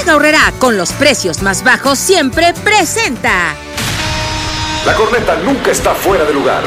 Soriana Aurrerá, con los precios más bajos siempre, presenta. La corneta nunca está fuera de lugar.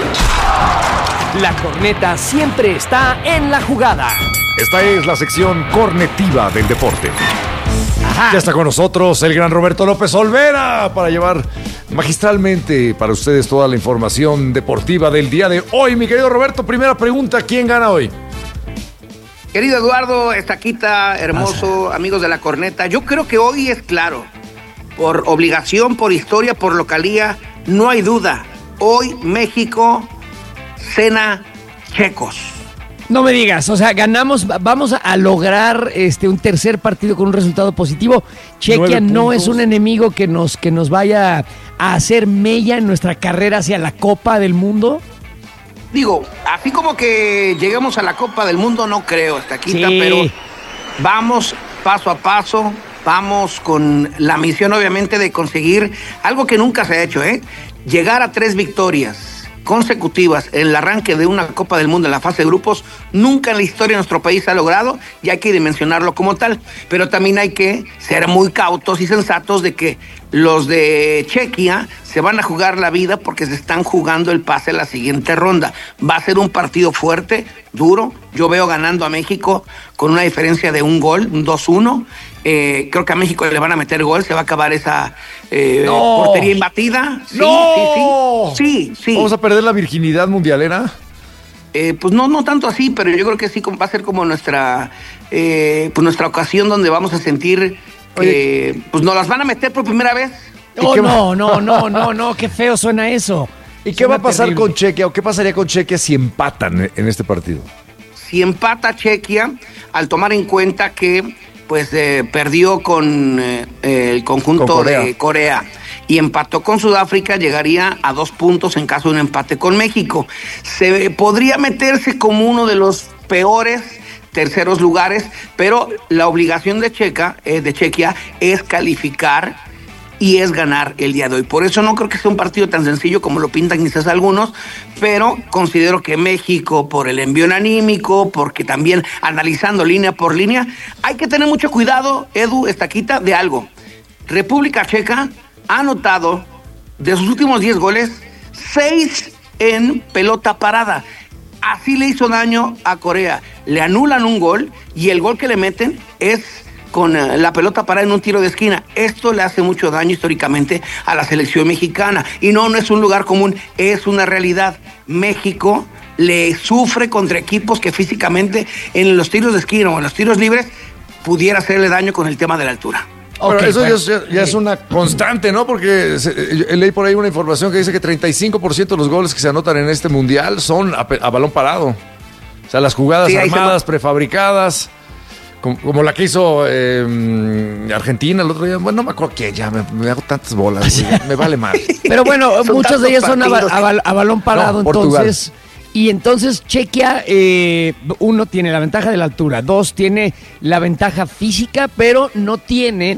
La corneta siempre está en la jugada. Esta es la sección cornetiva del deporte. Ajá. Ya está con nosotros el gran Roberto López Olvera para llevar magistralmente para ustedes toda la información deportiva del día de hoy. Mi querido Roberto, primera pregunta, ¿quién gana hoy? Querido Eduardo, Estaquita, hermoso, amigos de la corneta, yo creo que hoy es claro. Por obligación, por historia, por localía, no hay duda. Hoy México cena checos. No me digas, o sea, ganamos, vamos a lograr un tercer partido con un resultado positivo. Chequia no es un enemigo que nos vaya a hacer mella en nuestra carrera hacia la Copa del Mundo. Digo, así como que lleguemos a la Copa del Mundo, no creo, Estaquita, sí. Pero vamos paso a paso, vamos con la misión obviamente de conseguir algo que nunca se ha hecho, llegar a 3 victorias consecutivas en el arranque de una Copa del Mundo en la fase de grupos. Nunca en la historia de nuestro país se ha logrado y hay que dimensionarlo como tal, pero también hay que ser muy cautos y sensatos de que los de Chequia se van a jugar la vida porque se están jugando el pase a la siguiente ronda. Va a ser un partido fuerte, duro. Yo veo ganando a México con una diferencia de un gol, un 2-1. Creo que a México le van a meter gol, se va a acabar esa portería imbatida. Sí. ¿Vamos a perder la virginidad mundialera? Pues no tanto así, pero yo creo que sí va a ser como nuestra ocasión donde vamos a sentir que pues nos las van a meter por primera vez. No, qué feo suena eso. ¿Y qué va a pasar con Chequia o qué pasaría con Chequia si empatan en este partido? Si empata Chequia, al tomar en cuenta que perdió con el conjunto de Corea y empató con Sudáfrica, llegaría a 2 puntos en caso de un empate con México. Se podría meterse como uno de los peores terceros lugares, pero la obligación de Chequia es calificar y es ganar el día de hoy. Por eso no creo que sea un partido tan sencillo como lo pintan quizás algunos, pero considero que México, por el envión anímico, porque también analizando línea por línea, hay que tener mucho cuidado, Edu, Estaquita, de algo. República Checa ha anotado de sus últimos 10 goles, 6 en pelota parada. Así le hizo daño a Corea. Le anulan un gol y el gol que le meten es con la pelota parada en un tiro de esquina. Esto le hace mucho daño históricamente a la selección mexicana. Y no es un lugar común, es una realidad. México le sufre contra equipos que físicamente en los tiros de esquina o en los tiros libres pudiera hacerle daño con el tema de la altura. Pero eso ya es una constante, ¿no? Porque leí por ahí una información que dice que 35% de los goles que se anotan en este mundial son a balón parado. O sea, las jugadas armadas, prefabricadas, como la que hizo Argentina el otro día. Bueno, no me acuerdo quién, ya me hago tantas bolas, me vale más. Pero bueno, muchos de ellos son a balón parado, entonces. Y entonces Chequia, 1, tiene la ventaja de la altura, 2, tiene la ventaja física, pero no tiene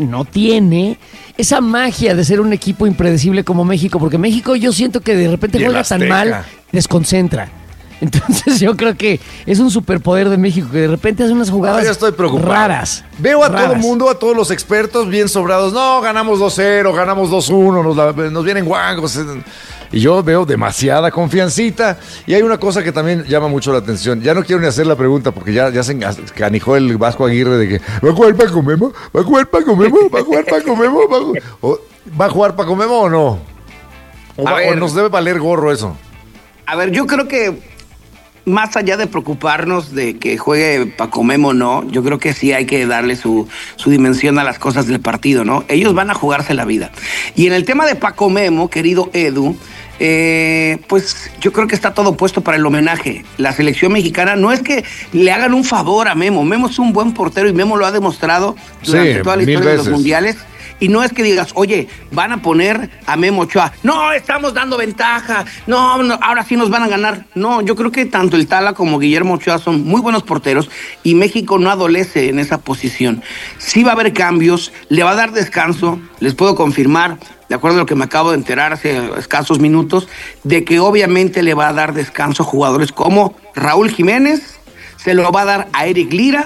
esa magia de ser un equipo impredecible como México, porque México yo siento que de repente juega tan mal, desconcentra. Entonces yo creo que es un superpoder de México, que de repente hace unas jugadas raras. Veo a todo el mundo, a todos los expertos bien sobrados. No, ganamos 2-0, ganamos 2-1, nos vienen guangos. Y yo veo demasiada confiancita. Y hay una cosa que también llama mucho la atención. Ya no quiero ni hacer la pregunta porque ya se canijó el Vasco Aguirre de que ¿va a jugar Paco Memo? ¿Va a jugar Paco Memo? ¿Va a jugar Paco Memo? ¿Va a jugar Paco Memo o no? ¿O nos debe valer gorro eso? A ver, yo creo que más allá de preocuparnos de que juegue Paco Memo o no, yo creo que sí hay que darle su dimensión a las cosas del partido, ¿no? Ellos van a jugarse la vida. Y en el tema de Paco Memo, querido Edu, pues yo creo que está todo puesto para el homenaje. La selección mexicana no es que le hagan un favor a Memo. Memo es un buen portero y Memo lo ha demostrado durante toda la historia de los mundiales. Y no es que digas, oye, van a poner a Memo Ochoa. No, estamos dando ventaja. No, ahora sí nos van a ganar. No, yo creo que tanto el Tala como Guillermo Ochoa son muy buenos porteros y México no adolece en esa posición. Sí va a haber cambios, le va a dar descanso, les puedo confirmar, de acuerdo a lo que me acabo de enterar hace escasos minutos, de que obviamente le va a dar descanso a jugadores como Raúl Jiménez, se lo va a dar a Eric Lira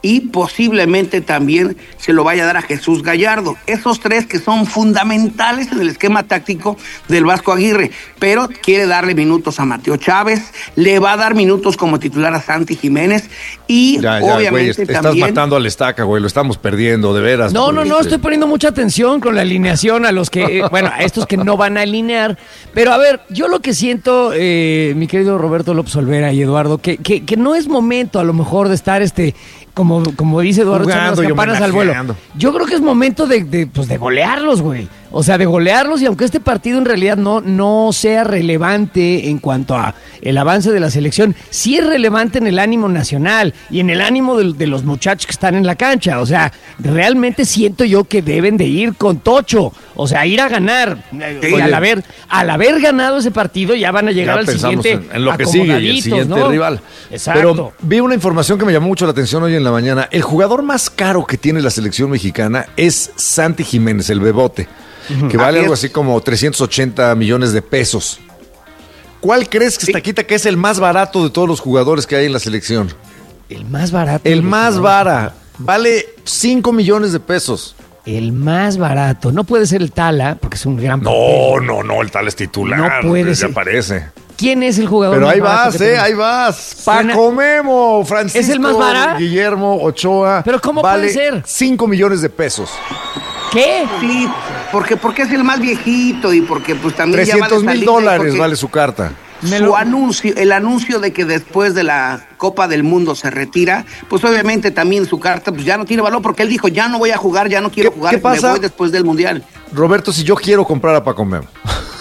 y posiblemente también se lo vaya a dar a Jesús Gallardo. Esos tres que son fundamentales en el esquema táctico del Vasco Aguirre, pero quiere darle minutos a Mateo Chávez, le va a dar minutos como titular a Santi Jiménez y obviamente güey, estás también... matando al Estaca, güey, lo estamos perdiendo, de veras. No, estoy poniendo mucha atención con la alineación a los que, bueno, a estos que no van a alinear, pero a ver, yo lo que siento, mi querido Roberto López Olvera y Eduardo, que no es momento a lo mejor de estar como dice Eduardo, echando las campanas al vuelo. Yo creo que es momento de golearlos, güey. O sea, de golearlos, y aunque este partido en realidad no sea relevante en cuanto a el avance de la selección, sí es relevante en el ánimo nacional y en el ánimo de los muchachos que están en la cancha. O sea, realmente siento yo que deben de ir con tocho, o sea, ir a ganar. Sí, al haber ganado ese partido ya van a llegar al siguiente en lo que sigue y el siguiente rival. Exacto. Pero vi una información que me llamó mucho la atención hoy en la mañana. El jugador más caro que tiene la selección mexicana es Santi Jiménez, el Bebote, que vale algo así como 380 millones de pesos. ¿Cuál crees que Estaquita que es el más barato de todos los jugadores que hay en la selección? El más barato. El más barato. Vale 5 millones de pesos. El más barato. No puede ser el Tala, porque es un gran papel. No, el Tala es titular. No puede ser. Ya aparece. ¿Quién es el jugador Pero más barato? Pero ahí vas. Paco Memo, Francisco. ¿Es el más barato? Guillermo Ochoa. ¿Pero cómo puede ser? 5 millones de pesos. ¿Qué? Sí, porque es el más viejito y porque pues también $300,000 vale su carta. El anuncio de que después de la Copa del Mundo se retira, pues obviamente también su carta pues ya no tiene valor, porque él dijo, ya no voy a jugar, ya no quiero jugar, ¿qué pasa? Me voy después del Mundial. Roberto, si yo quiero comprar a Paco Memo,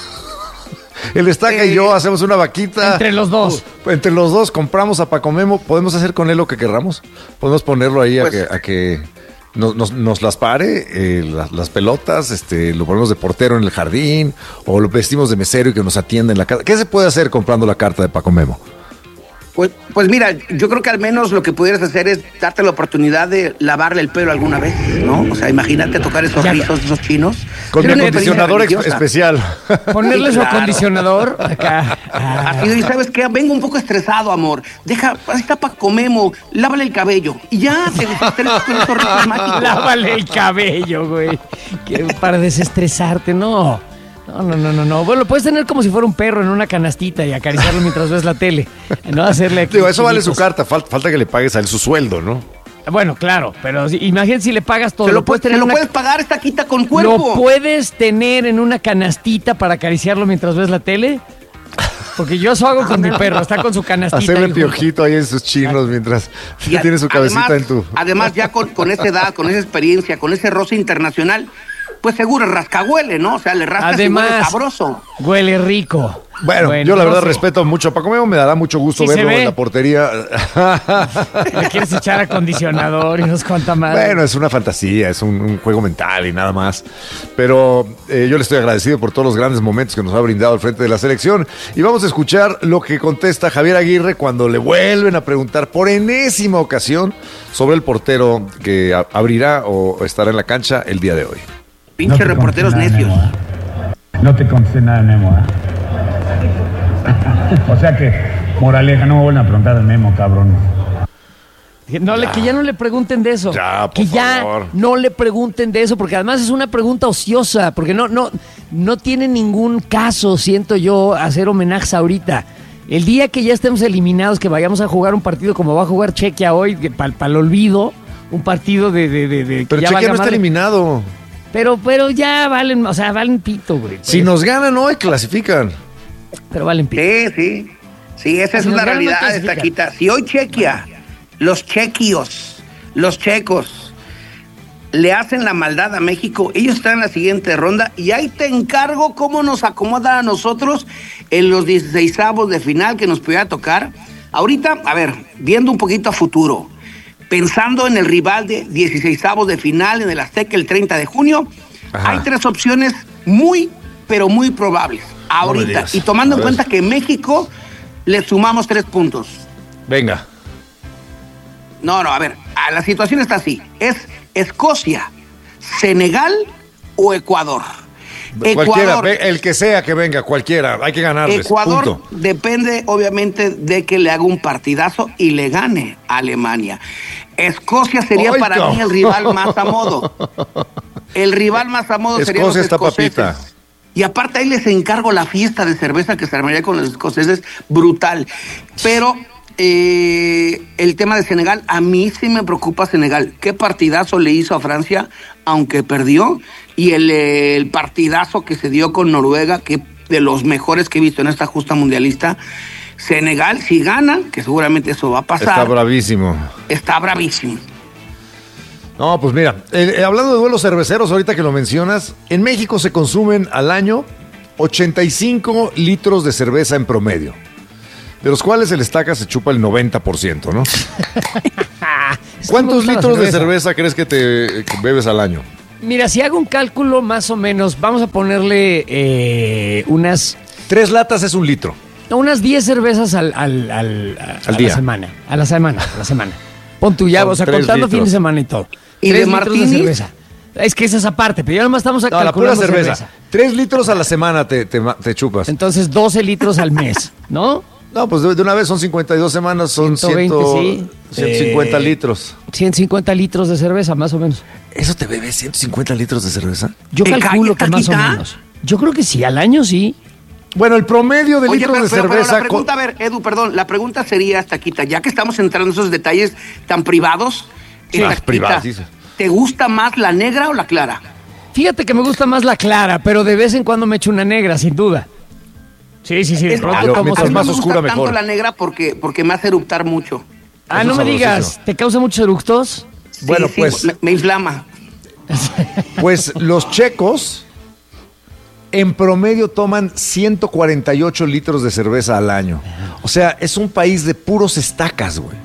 el Estaca y yo hacemos una vaquita. Entre los dos. Entre los dos compramos a Paco Memo, ¿podemos hacer con él lo que querramos? ¿Podemos ponerlo ahí pues, a que nos las pare, las pelotas, lo ponemos de portero en el jardín, o lo vestimos de mesero y que nos atienda en la casa? ¿Qué se puede hacer comprando la carta de Paco Memo? Pues mira, yo creo que al menos lo que pudieras hacer es darte la oportunidad de lavarle el pelo alguna vez, ¿no? O sea, imagínate tocar esos rizos de esos chinos. Con mi acondicionador especial. Ponerle su acondicionador acá. Y ¿sabes qué? Vengo un poco estresado, amor. Ahí está Paco Memo, lávale el cabello. Y ya te desestresas con estos rizos mágicos. Lávale el cabello, güey. Para desestresarte, no. No. Bueno, lo puedes tener como si fuera un perro en una canastita y acariciarlo mientras ves la tele. No hacerle aquí. Digo, eso vale su carta. Falta que le pagues a él su sueldo, ¿no? Bueno, claro, pero imagínate si le pagas todo. Puedes pagar esta quita con cuerpo. ¿Lo puedes tener en una canastita para acariciarlo mientras ves la tele? Porque yo eso hago con mi perro, está con su canastita. Hacerle piojito ahí en sus chinos mientras tiene su cabecita en tu... Además, ya con esa edad, con esa experiencia, con ese roce internacional, pues seguro rascahuele, ¿no? O sea, le rascas y huele sabroso. Huele rico. Bueno, yo la verdad respeto mucho a Paco Memo, me dará mucho gusto verlo en la portería. Le quieres echar acondicionador y nos cuenta más. Bueno, es una fantasía, es un juego mental y nada más. Pero yo le estoy agradecido por todos los grandes momentos que nos ha brindado al frente de la selección. Y vamos a escuchar lo que contesta Javier Aguirre cuando le vuelven a preguntar por enésima ocasión sobre el portero que abrirá o estará en la cancha el día de hoy. Pinche reporteros necios. No te contesté nada de Memo, O sea que, moraleja, no me vuelvan a preguntar de Memo, cabrón. Que ya no le pregunten de eso. Por favor. No le pregunten de eso, porque además es una pregunta ociosa, porque no tiene ningún caso, siento yo, hacer homenajes ahorita. El día que ya estemos eliminados, que vayamos a jugar un partido como va a jugar Chequia hoy, para el olvido, un partido de pero Chequia no está eliminado. Pero ya valen, o sea, valen pito, güey. Pues. Si nos ganan hoy, clasifican. Pero valen pito. Sí, esa es una realidad, Estaquita. Si hoy Chequia, los chequios, los checos, le hacen la maldad a México, ellos están en la siguiente ronda y ahí te encargo cómo nos acomoda a nosotros en los 16avos de final que nos pudiera tocar. Ahorita, a ver, viendo un poquito a futuro, pensando en el rival de 16avos de final en el Azteca el 30 de junio, hay 3 opciones muy, pero muy probables. Ahorita, y tomando en cuenta que México le sumamos 3 puntos. Venga. No, a ver, la situación está así. Es Escocia, Senegal o Ecuador. Cualquiera, el que sea que venga, cualquiera, hay que ganarles. Ecuador depende obviamente de que le haga un partidazo y le gane a Alemania. Escocia sería para mí el rival más a modo. El rival más a modo sería los escoceses. Papita. Y aparte ahí les encargo la fiesta de cerveza que se armaría con los escoceses, brutal. Pero el tema de Senegal, a mí sí me preocupa Senegal. Qué partidazo le hizo a Francia, aunque perdió. Y el partidazo que se dio con Noruega, que de los mejores que he visto en esta justa mundialista. Senegal, si gana, que seguramente eso va a pasar. Está bravísimo. Está bravísimo. No, pues mira, hablando de duelos cerveceros, ahorita que lo mencionas, en México se consumen al año 85 litros de cerveza en promedio, de los cuales el Estaca se chupa el 90%, ¿no? ¿Cuántos litros de cerveza crees que bebes al año? Mira, si hago un cálculo más o menos, vamos a ponerle unas... 3 latas es 1 litro. Unas 10 cervezas al día. A la semana. Pon tu ya, o sea, contando fin de semana y todo. ¿Y 3 litros de cerveza? Es que esa es aparte, pero ya nomás estamos calculando la pura cerveza. 3 litros a la semana te chupas. Entonces 12 litros al mes, ¿no? No, pues de una vez son 52 semanas, son 120, 150 litros. 150 litros de cerveza, más o menos. ¿Eso te bebes 150 litros de cerveza? Yo calculo que más o menos. Yo creo que sí, al año sí. Bueno, el promedio de litros de cerveza... la pregunta, a ver, Edu, perdón, la pregunta sería, Taquita, ya que estamos entrando en esos detalles tan privados, ¿te gusta más la negra o la clara? Fíjate que me gusta más la clara, pero de vez en cuando me echo una negra, sin duda. Sí, de pronto mientras más oscura mejor. Me gusta tanto la negra porque me hace eructar mucho. Ah, no me digas, ¿te causa muchos eructos? Sí, bueno, pues... Me inflama. Pues los checos... en promedio toman 148 litros de cerveza al año. O sea, es un país de puros estacas, güey.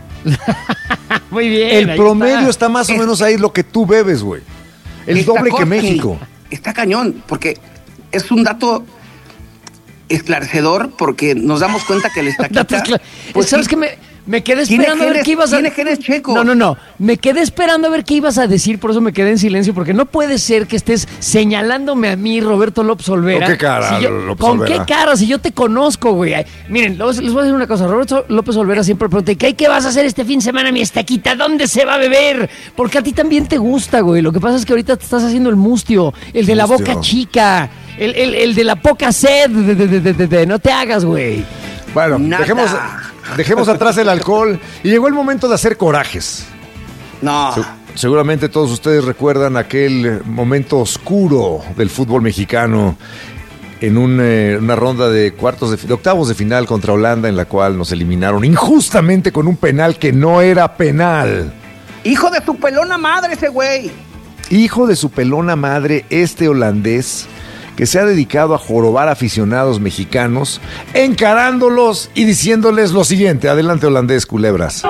Muy bien. El promedio está más o menos ahí lo que tú bebes, güey. El doble que México. Está cañón, porque es un dato esclarecedor, porque nos damos cuenta que el estaquita... Pues ¿sabes qué? Me quedé esperando a ver qué ibas a... Tiene genes checo. No. Me quedé esperando a ver qué ibas a decir, por eso me quedé en silencio, porque no puede ser que estés señalándome a mí, Roberto López Olvera. ¿Con qué cara, ¿Con qué cara? Si yo te conozco, güey. Miren, les voy a decir una cosa. Roberto López Olvera siempre pregunta, ¿qué vas a hacer este fin de semana, mi estaquita? ¿Dónde se va a beber? Porque a ti también te gusta, güey. Lo que pasa es que ahorita te estás haciendo el mustio, el de la boca chica, el de la poca sed. No te hagas, güey. Bueno, dejemos atrás el alcohol y llegó el momento de hacer corajes. No. Seguramente todos ustedes recuerdan aquel momento oscuro del fútbol mexicano en una ronda de octavos de final contra Holanda, en la cual nos eliminaron injustamente con un penal que no era penal. Hijo de su pelona madre ese güey. Hijo de su pelona madre este holandés, que se ha dedicado a jorobar aficionados mexicanos, encarándolos y diciéndoles lo siguiente. Adelante, holandés, culebras.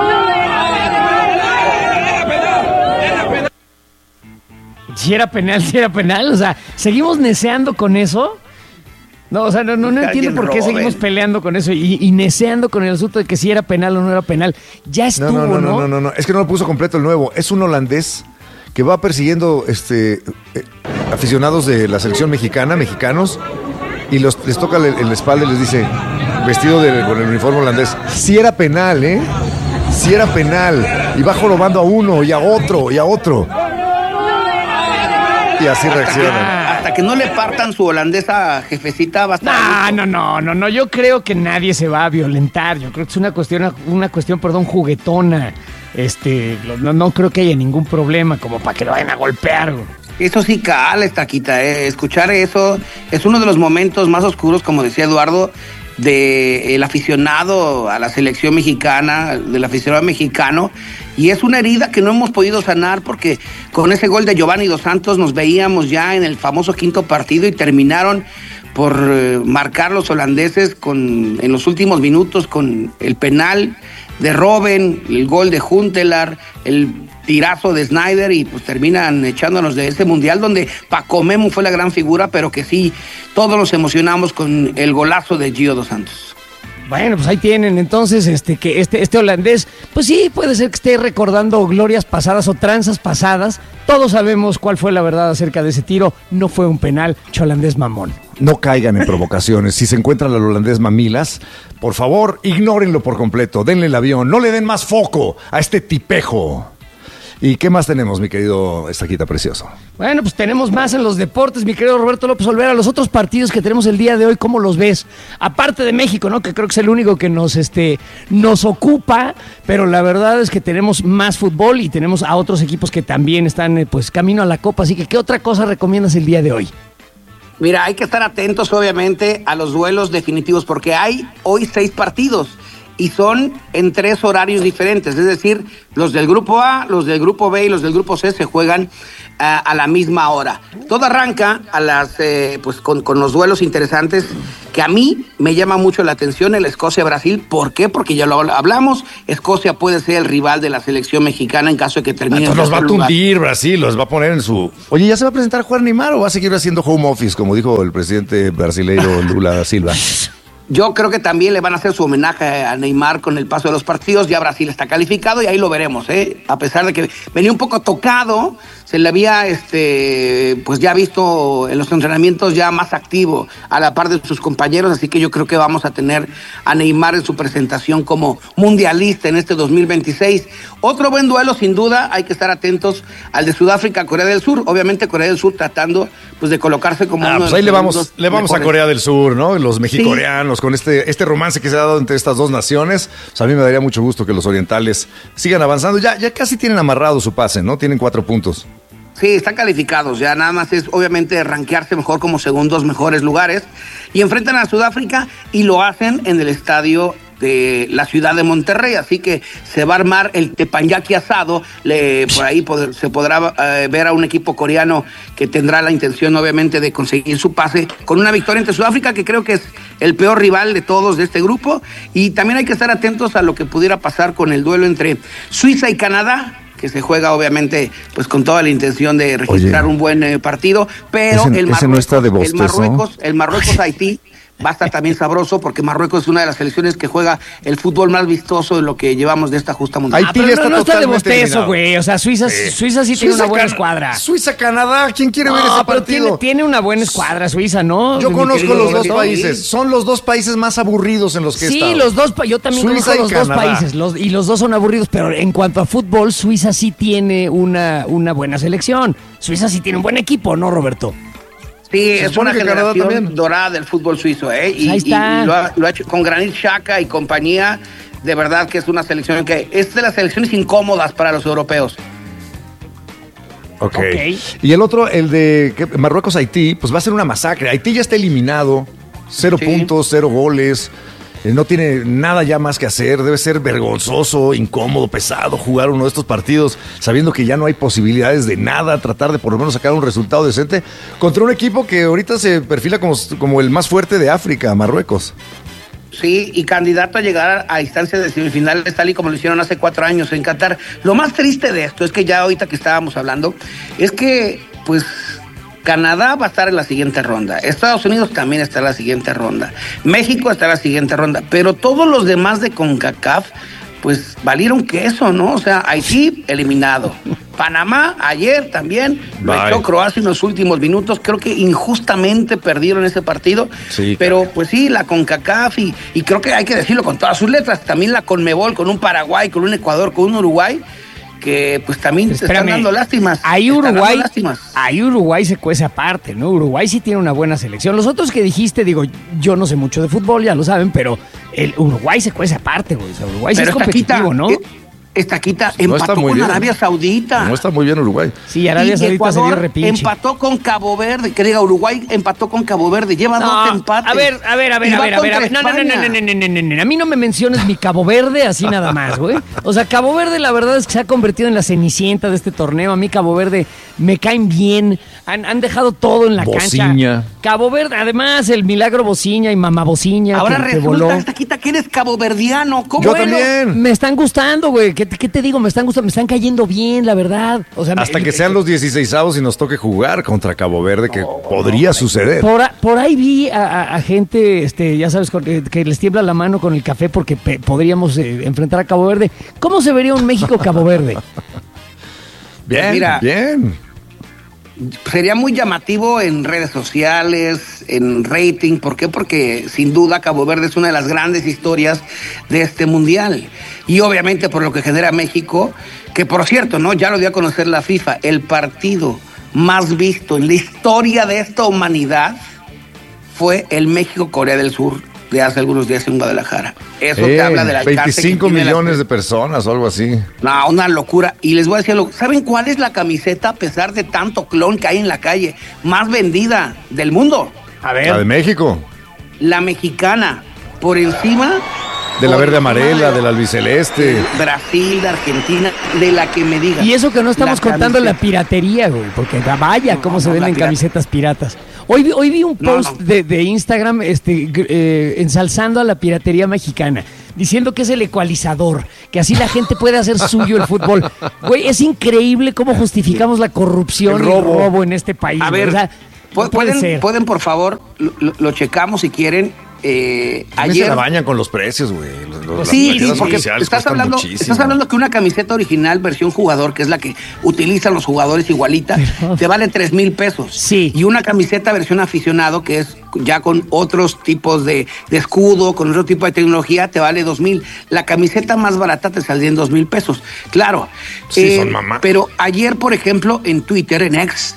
Si era penal, o sea, ¿seguimos neceando con eso? No, o sea, no entiendo por qué seguimos peleando con eso y neceando con el asunto de que si era penal o no era penal. Ya estuvo, No, es que no lo puso completo el nuevo. Es un holandés que va persiguiendo aficionados de la selección mexicana, mexicanos, y les toca en la espalda y les dice, vestido con el uniforme holandés, si era penal, si era penal, y va jorobando a uno y a otro y a otro. Y así reaccionan. Hasta que no le partan su holandesa jefecita va a estar... No, yo creo que nadie se va a violentar, yo creo que es una cuestión, juguetona. No creo que haya ningún problema como para que lo vayan a golpear. Eso sí cala, Estaquita, escuchar eso es uno de los momentos más oscuros, como decía Eduardo, del aficionado a la selección mexicana, del aficionado mexicano, y es una herida que no hemos podido sanar porque con ese gol de Giovanni Dos Santos nos veíamos ya en el famoso quinto partido y terminaron por marcar los holandeses en los últimos minutos con el penal de Robben, el gol de Huntelaar, el tirazo de Snyder, y pues terminan echándonos de ese mundial donde Paco Memo fue la gran figura, pero que sí, todos nos emocionamos con el golazo de Gio Dos Santos. Bueno, pues ahí tienen entonces que este holandés, pues sí, puede ser que esté recordando glorias pasadas o tranzas pasadas. Todos sabemos cuál fue la verdad acerca de ese tiro. No fue un penal, holandés mamón. No caigan en provocaciones. Si se encuentran al holandés mamilas, por favor, ignórenlo por completo. Denle el avión. No le den más foco a este tipejo. ¿Y qué más tenemos, mi querido Estaquita Precioso? Bueno, pues tenemos más en los deportes, mi querido Roberto López Olvera. Los otros partidos que tenemos el día de hoy, ¿cómo los ves? Aparte de México, ¿no? Que creo que es el único que nos ocupa, pero la verdad es que tenemos más fútbol y tenemos a otros equipos que también están, pues, camino a la Copa. Así que, ¿qué otra cosa recomiendas el día de hoy? Mira, hay que estar atentos, obviamente, a los duelos definitivos, porque hay hoy 6 partidos. Y son en 3 horarios diferentes, es decir, los del grupo A, los del grupo B y los del grupo C se juegan a la misma hora. Todo arranca a las pues con los duelos interesantes que a mí me llama mucho la atención, el Escocia-Brasil. ¿Por qué? Porque ya lo hablamos, Escocia puede ser el rival de la selección mexicana en caso de que termine. Entonces los va a tundir Brasil, los va a poner en su... Oye, ¿ya se va a presentar a jugar Neymar o va a seguir haciendo home office, como dijo el presidente brasileño Lula Silva? Yo creo que también le van a hacer su homenaje a Neymar con el paso de los partidos. Ya Brasil está calificado y ahí lo veremos, ¿eh? A pesar de que venía un poco tocado, se le había pues ya visto en los entrenamientos ya más activo a la par de sus compañeros, así que yo creo que vamos a tener a Neymar en su presentación como mundialista en este 2026. Otro buen duelo, sin duda, hay que estar atentos al de Sudáfrica, Corea del Sur. Obviamente Corea del Sur tratando pues de colocarse como uno pues de ahí los le vamos a Corea del Sur, ¿no? Los mexicoreanos, sí, con este romance que se ha dado entre estas dos naciones. Pues a mí me daría mucho gusto que los orientales sigan avanzando. Ya casi tienen amarrado su pase, ¿no? Tienen 4 puntos. Sí, están calificados, ya nada más es obviamente rankearse mejor como segundos mejores lugares, y enfrentan a Sudáfrica y lo hacen en el estadio de la ciudad de Monterrey, así que se va a armar el teppanyaki asado. Por ahí se podrá ver a un equipo coreano que tendrá la intención obviamente de conseguir su pase con una victoria ante Sudáfrica, que creo que es el peor rival de todos de este grupo. Y también hay que estar atentos a lo que pudiera pasar con el duelo entre Suiza y Canadá, que se juega obviamente pues con toda la intención de registrar un buen partido, pero el Marruecos-Haití va a estar también sabroso, porque Marruecos es una de las selecciones que juega el fútbol más vistoso de lo que llevamos de esta justa mundial. Haití pero no está de bostezo, güey. O sea, Suiza sí tiene una buena escuadra. Suiza-Canadá, ¿quién quiere ver ese partido? Pero tiene una buena escuadra Suiza, ¿no? Yo conozco los dos países. Son los dos países más aburridos en los que he estado. Sí, los dos. Yo también conozco los dos países. Y los dos son aburridos, pero en cuanto a fútbol, Suiza sí tiene una buena selección. Suiza sí tiene un buen equipo, ¿no, Roberto? Sí, es una generación dorada del fútbol suizo, ¿eh? Ahí está. Y lo ha hecho con Granit Xhaka y compañía. De verdad que es una selección que es de las selecciones incómodas para los europeos. Okay. Y el otro, el de Marruecos-Haití, pues va a ser una masacre. Haití ya está eliminado, 0 puntos, 0 goles. No tiene nada ya más que hacer. Debe ser vergonzoso, incómodo, pesado jugar uno de estos partidos sabiendo que ya no hay posibilidades de nada, tratar de por lo menos sacar un resultado decente contra un equipo que ahorita se perfila como el más fuerte de África, Marruecos. Sí, y candidato a llegar a instancias de semifinales tal y como lo hicieron hace 4 años en Qatar. Lo más triste de esto es que ya ahorita que estábamos hablando es que pues Canadá va a estar en la siguiente ronda, Estados Unidos también está en la siguiente ronda, México está en la siguiente ronda, pero todos los demás de CONCACAF pues valieron queso, ¿no? O sea, Haití eliminado, Panamá ayer también lo echó Croacia en los últimos minutos, creo que injustamente perdieron ese partido, sí, pero pues sí, la CONCACAF y creo que hay que decirlo con todas sus letras, también la CONMEBOL con un Paraguay, con un Ecuador, con un Uruguay, que pues también se están dando lástimas. Ahí Uruguay se cuece aparte, ¿no? Uruguay sí tiene una buena selección. Los otros que dijiste, digo, yo no sé mucho de fútbol, ya lo saben, pero el Uruguay se cuece aparte, güey. O sea, Uruguay sí es competitivo, ¿no? Estaquita empató con Arabia Saudita. No está muy bien Uruguay. Sí, Arabia Saudita Ecuador se dio repinche. Empató con Cabo Verde, que diga, Uruguay empató con Cabo Verde, lleva 2 empates. A ver. No. A mí no me menciones mi Cabo Verde así nada más, güey. O sea, Cabo Verde la verdad es que se ha convertido en la cenicienta de este torneo. A mí Cabo Verde me caen bien. Han dejado todo en la cancha. Cabo Verde, además el milagro Bociña y mamá Bociña. Ahora resulta, Estaquita, que eres caboverdiano. ¿Cómo? Yo también. Me están gustando, güey. ¿Qué te digo? Me están gustando, me están cayendo bien, la verdad. O sea, hasta que sean los 16avos y nos toque jugar contra Cabo Verde, que podría suceder. Por ahí vi a gente, ya sabes, que les tiembla la mano con el café porque podríamos enfrentar a Cabo Verde. ¿Cómo se vería un México-Cabo Verde? Bien, mira, bien. sería muy llamativo en redes sociales, en rating. ¿Por qué? Porque sin duda Cabo Verde es una de las grandes historias de este mundial. Y obviamente por lo que genera México, que por cierto, ¿no? Ya lo dio a conocer la FIFA, el partido más visto en la historia de esta humanidad fue el México-Corea del Sur de hace algunos días en Guadalajara. Eso te habla del alcance 25 millones de personas o algo así. No, una locura. Y les voy a decir algo. ¿Saben cuál es la camiseta, a pesar de tanto clon que hay en la calle, más vendida del mundo? A ver. La de México. La mexicana. Por encima... De la verde amarela, de la albiceleste. Brasil, de Argentina, de la que me digas. Y eso que no estamos contando la piratería, güey, porque vaya cómo se venden camisetas piratas. Hoy vi un post de Instagram ensalzando a la piratería mexicana, diciendo que es el ecualizador, que así la gente puede hacer suyo el fútbol. Güey, es increíble cómo justificamos la corrupción y el robo en este país. A ver, o sea, pueden por favor, lo checamos si quieren. Ayer se la bañan con los precios, güey. Sí, porque estás hablando que una camiseta original versión jugador, que es la que utilizan los jugadores igualita, te vale 3,000 pesos. Sí. Y una camiseta versión aficionado, que es ya con otros tipos de escudo, con otro tipo de tecnología, te vale 2,000. La camiseta más barata te saldría en 2,000 pesos. Claro. Sí, son mamá. Pero ayer, por ejemplo, en Twitter, en X,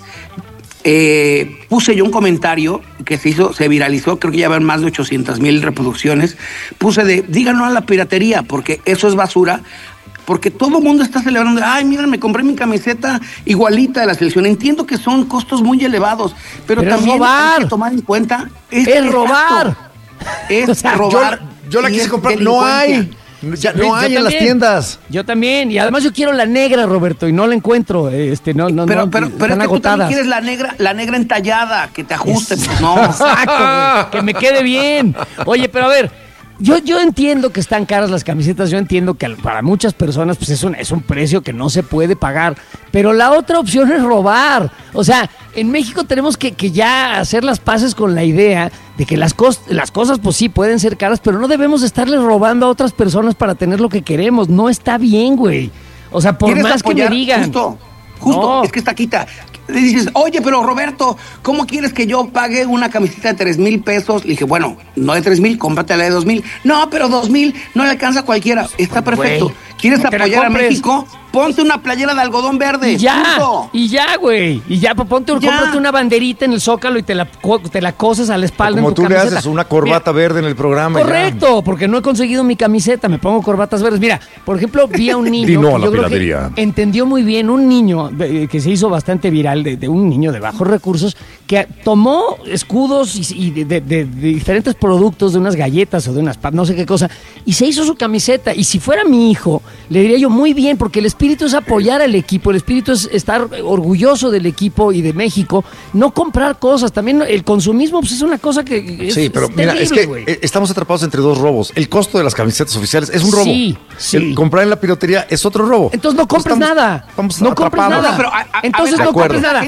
puse yo un comentario que se viralizó, creo que ya van más de 800,000 reproducciones. Puse díganlo a la piratería, porque eso es basura, porque todo el mundo está celebrando, ay, mira, me compré mi camiseta igualita de la selección. Entiendo que son costos muy elevados, pero también hay que tomar en cuenta, es robar. Es robar. Yo la quise comprar, no hay. Ya no hay en las tiendas. Yo también, y además yo quiero la negra, Roberto, y no la encuentro. Pero es que tú también quieres la negra entallada, que te ajuste, pues no. Exacto, que me quede bien. Oye, pero a ver, yo entiendo que están caras las camisetas, yo entiendo que para muchas personas pues es un precio que no se puede pagar, pero la otra opción es robar. O sea, en México tenemos que ya hacer las paces con la idea de que las cosas pues sí pueden ser caras, pero no debemos estarles robando a otras personas para tener lo que queremos. No está bien, güey. O sea, por más que me digan. Justo, no. Es que está quita. Le dices, oye, pero Roberto, ¿cómo quieres que yo pague una camiseta de 3,000 pesos? Le dije, bueno, no de 3,000, cómprate la de 2,000. No, pero 2,000 no le alcanza a cualquiera. Está perfecto. Güey, ¿quieres apoyar a México? Ponte una playera de algodón verde. Y ya, güey. Y ya, cómprate una banderita en el Zócalo y te la coses a la espalda. Como en tu tú camiseta. Le haces una corbata verde en el programa. Correcto, porque no he conseguido mi camiseta, me pongo corbatas verdes. Mira, por ejemplo, vi a un niño no, que yo creo que entendió muy bien, un niño que se hizo bastante viral, de un niño de bajos recursos, que tomó escudos y de diferentes productos, de unas galletas o de unas no sé qué cosa, y se hizo su camiseta. Y si fuera mi hijo, le diría yo muy bien, porque el espíritu es apoyar al equipo, el espíritu es estar orgulloso del equipo y de México, no comprar cosas. También el consumismo pues, es una cosa que es, sí, pero mira, terrible, es que estamos atrapados entre dos robos. El costo de las camisetas oficiales es un robo. Sí. El comprar en la piratería es otro robo. Entonces no compres nada. No compres nada. Pero, entonces no compres nada.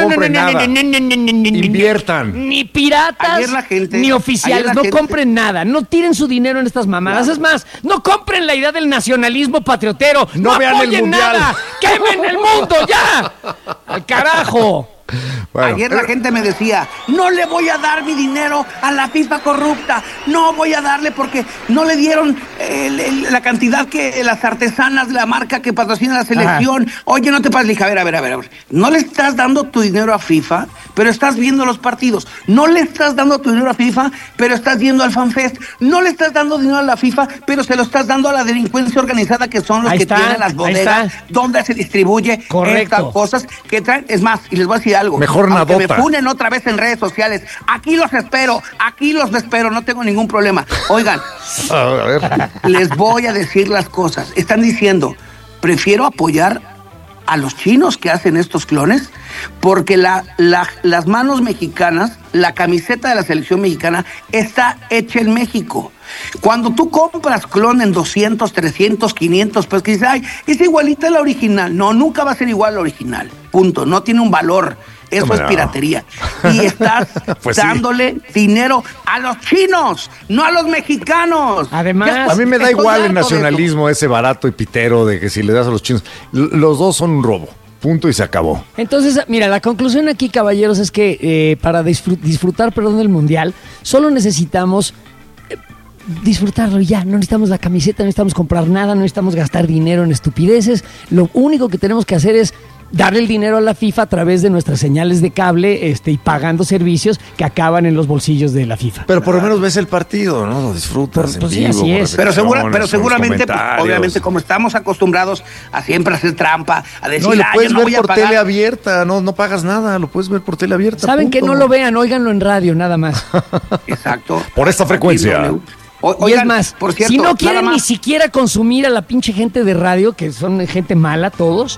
No. Inviertan. Ni piratas, ni oficiales. No compren nada. No tiren su dinero en estas mamadas. Es más, no compren la idea del nacionalismo patriotero. No vean el mundial. Nada. ¡Quemen el mundo ya! ¡Al carajo! Bueno. Ayer la gente me decía, no le voy a dar mi dinero a la FIFA corrupta, no voy a darle porque no le dieron la cantidad que las artesanas de la marca que patrocina la selección. Ajá. Oye, no te pases, dije, a ver. No le estás dando tu dinero a FIFA, pero estás viendo los partidos. No le estás dando tu dinero a FIFA, pero estás yendo al FanFest. No le estás dando dinero a la FIFA, pero se lo estás dando a la delincuencia organizada, que son los que tienen las bodegas donde se distribuye estas cosas que traen. Es más, y les voy a decir algo. Mejor aunque me funen otra vez en redes sociales, aquí los espero, no tengo ningún problema. Oigan, les voy a decir las cosas. Están diciendo, prefiero apoyar a los chinos que hacen estos clones, porque las manos mexicanas, la camiseta de la selección mexicana está hecha en México. Cuando tú compras clon en 200, 300, 500 pesos, que dices, ay, es igualita a la original. No, nunca va a ser igual a la original. Punto. No tiene un valor. Eso es piratería. Y estás dándole dinero a los chinos, no a los mexicanos. Además, a mí me da igual el nacionalismo ese barato y pitero de que si le das a los chinos. Los dos son un robo. punto y se acabó. Entonces, mira, la conclusión aquí, caballeros, es que para disfrutar del Mundial, solo necesitamos disfrutarlo y ya. No necesitamos la camiseta, no necesitamos comprar nada, no necesitamos gastar dinero en estupideces. Lo único que tenemos que hacer es darle el dinero a la FIFA a través de nuestras señales de cable y pagando servicios que acaban en los bolsillos de la FIFA. Pero por lo menos ves el partido, ¿no? Lo disfrutas pues en sí, vivo. así es. Pero seguramente, pues, obviamente, como estamos acostumbrados a siempre hacer trampa, a decir, no, lo puedes yo no ver voy a por pagar. tele abierta, no pagas nada, lo puedes ver por tele abierta. ¿Saben punto. que no lo vean? Óiganlo en radio, nada más. Exacto. Por esta frecuencia. Y es más, por cierto, si no quieren más, ni siquiera consumir a la pinche gente de radio, que son gente mala todos,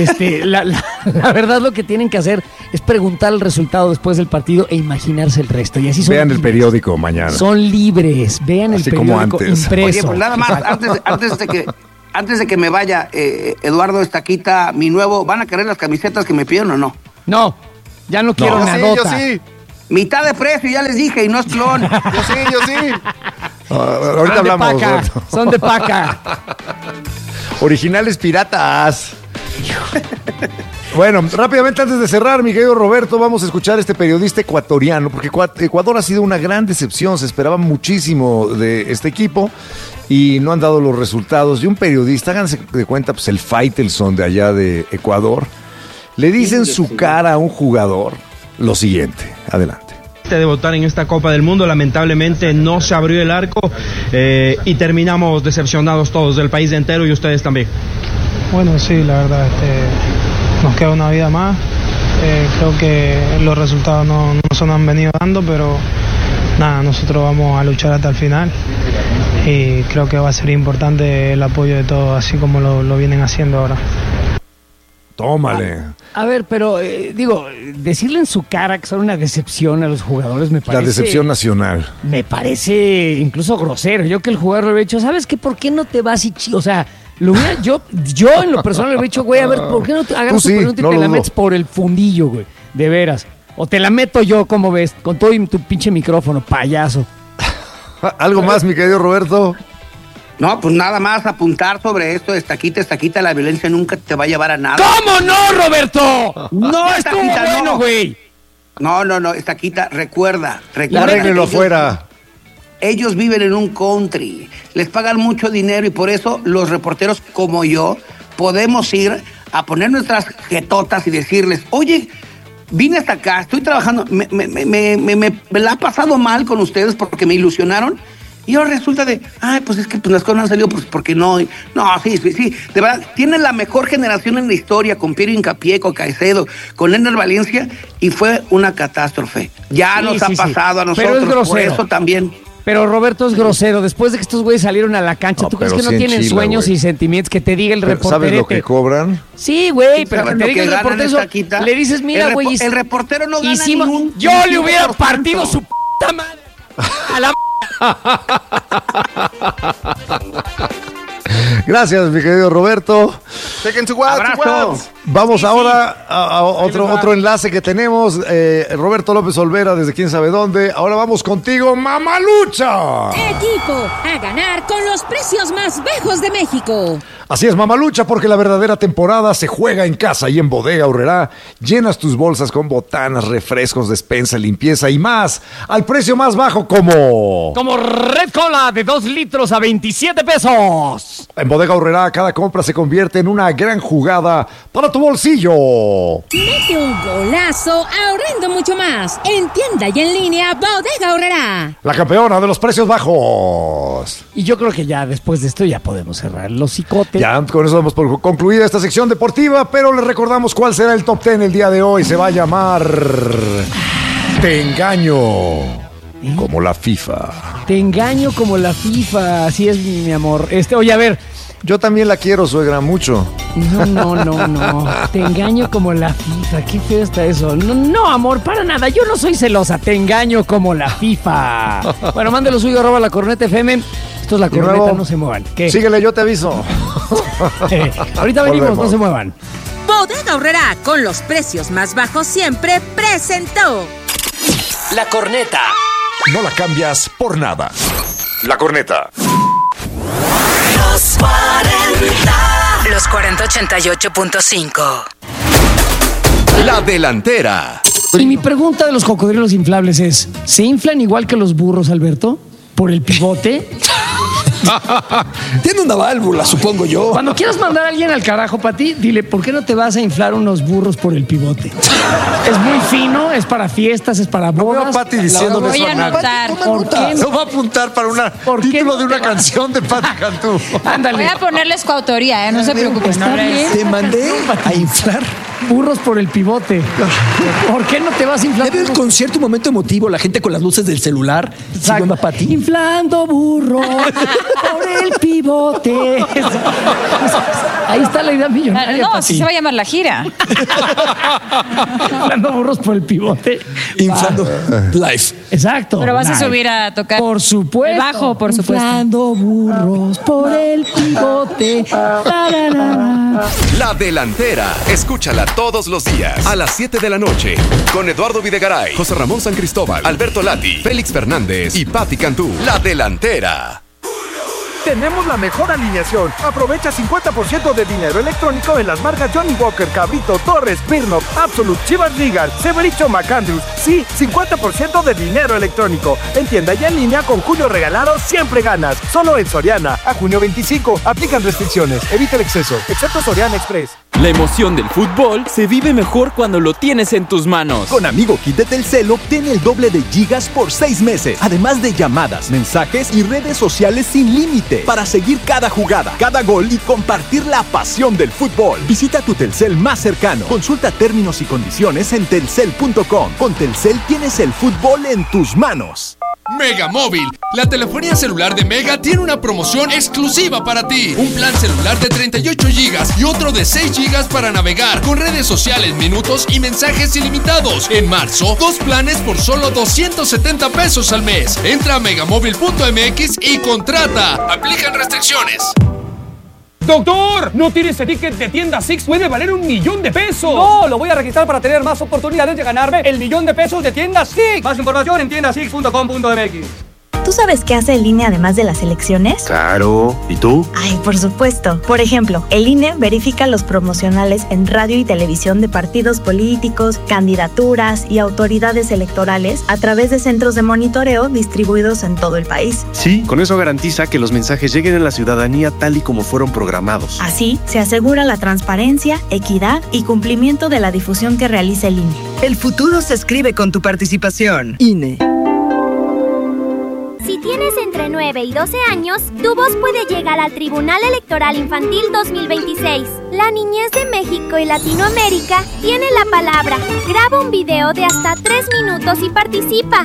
la verdad lo que tienen que hacer es preguntar el resultado después del partido e imaginarse el resto. Y así son Vean libres. el periódico mañana. Son libres, vean Así el como periódico antes. impreso. Oye, pues nada más, antes de que me vaya, Eduardo Estaquita, mi nuevo, ¿van a querer las camisetas que me pidieron o no? No, ya no quiero nadota. Yo sí. Mitad de precio, ya les dije, y no es clon. Yo sí. Ahorita hablamos. Son de paca. Originales piratas. Bueno, rápidamente antes de cerrar, mi querido Roberto, vamos a escuchar a este periodista ecuatoriano, porque Ecuador ha sido una gran decepción, se esperaba muchísimo de este equipo y no han dado los resultados. Y un periodista, háganse de cuenta, pues el Faitelson de allá de Ecuador, le dice en su cara a un jugador lo siguiente. Adelante. De votar en esta Copa del Mundo, lamentablemente no se abrió el arco y terminamos decepcionados todos, del país entero y ustedes también. Bueno, sí, la verdad, nos queda una vida más. Creo que los resultados no se nos han venido dando, pero nada, nosotros vamos a luchar hasta el final y creo que va a ser importante el apoyo de todos, así como lo vienen haciendo ahora. Tómale. A ver, pero decirle en su cara que son una decepción a los jugadores me parece... La decepción nacional. Me parece incluso grosero. Yo que el jugador le hubiera dicho, ¿sabes qué? ¿Por qué no te vas y O sea, yo en lo personal le hubiera dicho, güey, a ver, ¿por qué no te agarras tu pregunta y te la metes por el fundillo, güey? De veras. O te la meto yo, ¿cómo ves? Con todo y tu pinche micrófono, payaso. ¿Algo más, mi querido Roberto? No, pues nada más apuntar sobre esto, Estaquita, la violencia nunca te va a llevar a nada. ¿Cómo no, Roberto? No, Estaquita, bueno, güey. No, Estaquita, recuerda. Arréglelo afuera. Ellos viven en un country, les pagan mucho dinero y por eso los reporteros como yo podemos ir a poner nuestras jetotas y decirles, oye, vine hasta acá, estoy trabajando, me la ha pasado mal con ustedes porque me ilusionaron. Y ahora resulta pues es que las cosas no han salido porque no. No, sí, de verdad, tienen la mejor generación en la historia con Piero Hincapié, con Caicedo, con Ener Valencia y fue una catástrofe. Ya nos ha pasado a nosotros, pero es grosero. Por eso también. Pero Roberto es grosero. Después de que estos güeyes salieron a la cancha, ¿tú crees que no tienen sueños y sentimientos? Que te diga el reporterete. ¿Sabes lo que cobran? Sí, güey, pero que te diga el reportero. Le dices, mira, güey. El reportero no gana ningún... Yo le hubiera partido su puta madre a la... Gracias, mi querido Roberto. Vamos ahora a otro enlace que tenemos. Roberto López Olvera desde quién sabe dónde. Ahora vamos contigo, Mamalucha. Equipo a ganar con los precios más bajos de México. Así es, Mamalucha, porque la verdadera temporada se juega en casa y en Bodega Aurrerá. Llenas tus bolsas con botanas, refrescos, despensa, limpieza y más. Al precio más bajo como Red Cola de 2 litros a 27 pesos. En Bodega Aurrerá, cada compra se convierte en una gran jugada para tu bolsillo. Mete un golazo ahorrando mucho más. En tienda y en línea, Bodega Aurrerá. La campeona de los precios bajos. Y yo creo que ya después de esto ya podemos cerrar los cicotes. Ya con eso damos por concluida esta sección deportiva, pero les recordamos cuál será el top 10 el día de hoy. Se va a llamar Te engaño como la FIFA. Te engaño como la FIFA. Así es, mi amor. Oye, a ver. Yo también la quiero, suegra, mucho. No. Te engaño como la FIFA. Qué feo está eso. No, amor, para nada. Yo no soy celosa. Te engaño como la FIFA. Bueno, mande lo suyo, @ La Corneta FM. Esto es La Corneta, nuevo, no se muevan. ¿Qué? Síguele, yo te aviso. Ahorita venimos, no se muevan. Bodega Aurrerá, con los precios más bajos siempre, presentó La Corneta. No la cambias por nada. La Corneta. Los 40 88.5. La delantera. Y mi pregunta de los cocodrilos inflables es, ¿se inflan igual que los burros, Alberto? ¿Por el pivote? Tiene una válvula, supongo yo. Cuando quieras mandar a alguien al carajo, Pati, dile, ¿por qué no te vas a inflar unos burros por el pivote? Es muy fino, es para fiestas, es para bodas. No veo a Pati diciéndole eso a nadie. ¿Por qué no va a apuntar para un título de una canción de Pati Cantú? Ándale. Voy a ponerles coautoría, no se preocupen. Te mandé a inflar burros por el pivote. ¿Por qué no te vas a inflar? Debe el concierto un momento emotivo, la gente con las luces del celular. ¿Sí, Pati? Inflando burros por el pivote. Ahí está la idea millonaria. No, así se va a llamar la gira. Inflando burros por el pivote. Inflando live. Exacto. Pero vas a subir a tocar. Por supuesto. El bajo, por supuesto. Inflando burros por el pivote. La delantera. Escúchala todos los días a las 7 de la noche con Eduardo Videgaray, José Ramón San Cristóbal, Alberto Lati, Félix Fernández y Pati Cantú. La delantera. Tenemos la mejor alineación. Aprovecha 50% de dinero electrónico en las marcas Johnny Walker, Cabrito, Torres, Smirnoff, Absolute, Chivas Regal, Severicho, McAndrews. Sí, 50% de dinero electrónico. En tienda y en línea con Julio Regalado siempre ganas. Solo en Soriana. A junio 25. Aplican restricciones. Evita el exceso. Excepto Soriana Express. La emoción del fútbol se vive mejor cuando lo tienes en tus manos. Con Amigo Kit de Telcel obtiene el doble de gigas por 6 meses. Además de llamadas, mensajes y redes sociales sin límite. Para seguir cada jugada, cada gol y compartir la pasión del fútbol. Visita tu Telcel más cercano. Consulta términos y condiciones en telcel.com. Con Telcel tienes el fútbol en tus manos. Mega Móvil, la telefonía celular de Mega tiene una promoción exclusiva para ti. Un plan celular de 38 GB y otro de 6 GB para navegar con redes sociales, minutos y mensajes ilimitados. En marzo, 2 planes por solo 270 pesos al mes. Entra a megamóvil.mx y contrata. Aplican restricciones. ¡Doctor! ¿No tienes ese ticket de tienda Six? ¡Puede valer $1,000,000! ¡No! Lo voy a registrar para tener más oportunidades de ganarme el $1,000,000 de tienda Six. Más información en tiendasix.com.mx. ¿Tú sabes qué hace el INE además de las elecciones? Claro. ¿Y tú? Ay, por supuesto. Por ejemplo, el INE verifica los promocionales en radio y televisión de partidos políticos, candidaturas y autoridades electorales a través de centros de monitoreo distribuidos en todo el país. Sí, con eso garantiza que los mensajes lleguen a la ciudadanía tal y como fueron programados. Así, se asegura la transparencia, equidad y cumplimiento de la difusión que realiza el INE. El futuro se escribe con tu participación. INE. Si tienes entre 9 y 12 años, tu voz puede llegar al Tribunal Electoral Infantil 2026. La niñez de México y Latinoamérica tiene la palabra. Graba un video de hasta 3 minutos y participa.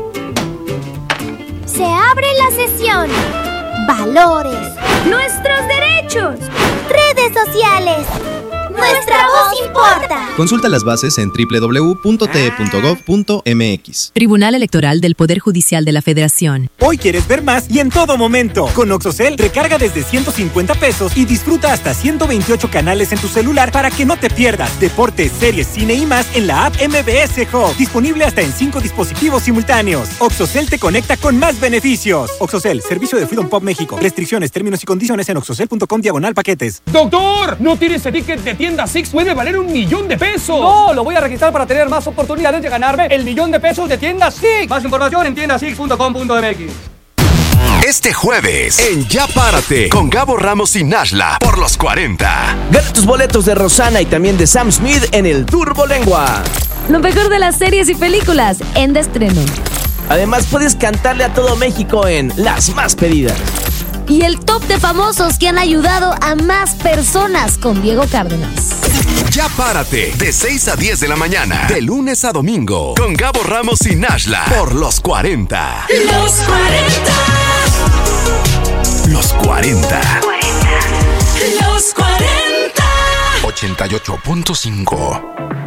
Se abre la sesión. Valores. Nuestros derechos. Redes sociales. Nuestra voz importa. Consulta las bases en www.te.gov.mx. Tribunal Electoral del Poder Judicial de la Federación. Hoy quieres ver más y en todo momento. Con Oxocel, recarga desde 150 pesos y disfruta hasta 128 canales en tu celular para que no te pierdas deportes, series, cine y más en la app MBS Hub. Disponible hasta en 5 dispositivos simultáneos. Oxocel te conecta con más beneficios. Oxocel, servicio de Freedom Pop México. Restricciones, términos y condiciones en oxocel.com/paquetes. ¡Doctor! ¿No tienes ese ticket de tienda Six? ¡Puede valer $1,000,000! No, lo voy a registrar para tener más oportunidades de ganarme el $1,000,000 de tienda Six. Más información en tiendasix.com.mx. Este jueves, en Ya Párate, con Gabo Ramos y Nashla, por los 40. Gana tus boletos de Rosana y también de Sam Smith en el Turbo Lengua. Lo mejor de las series y películas en de estreno. Además, puedes cantarle a todo México en Las Más Pedidas. Y el top de famosos que han ayudado a más personas con Diego Cárdenas. Ya Párate, de 6 a 10 de la mañana, de lunes a domingo, con Gabo Ramos y Nashla, por los 40. Los 40. Los 40. Los 40. 88.5.